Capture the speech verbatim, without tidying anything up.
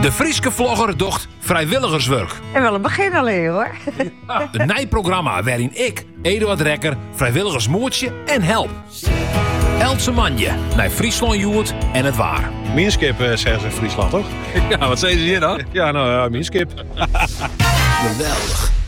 De Frieske vlogger docht vrijwilligerswerk. En wel een begin alleen hoor. Een nijprogramma waarin ik, Eduard Rekker, vrijwilligersmoertje en help. Eldse manje naar Friesland Joert en het waar. Minskip, uh, zeggen ze in Friesland, toch? Ja, wat zeggen ze hier dan? Ja, nou, uh, Minskip. Geweldig.